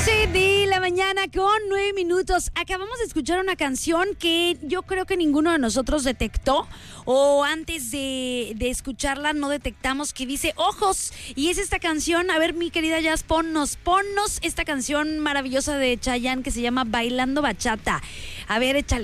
12 de la mañana con 9 minutos. Acabamos de escuchar una canción que yo creo que ninguno de nosotros detectó, o antes de escucharla no detectamos, que dice Ojos. Y es esta canción, a ver, mi querida Jazz, ponnos esta canción maravillosa de Chayanne que se llama Bailando Bachata. A ver, échale.